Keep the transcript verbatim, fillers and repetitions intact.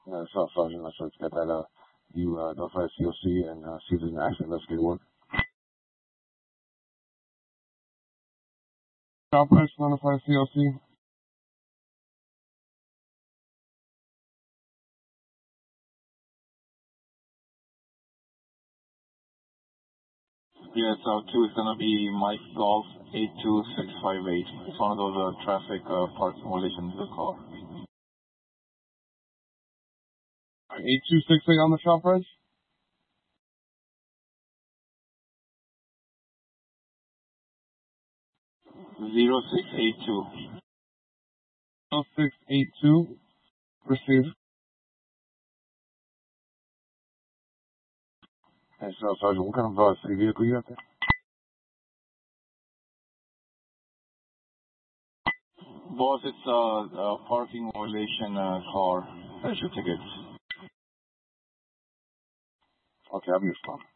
Uh, so, Sergeant, let's let's get that, uh, you, uh, notify C O C and, uh, see if there's an accident investigator work. Operation notify C O C. Yeah, so two is gonna be Mike Golf eight two six five eight. It's one of those uh, traffic uh, park simulations call. eight two six eight on the shop res? Zero six eight two. zero six eight two. Receive. Hey, so, Sergeant, what kind of, uh, city vehicle you have there? Boss, it's a uh, uh, parking violation uh, car. Issue tickets. Okay, I'll be responding.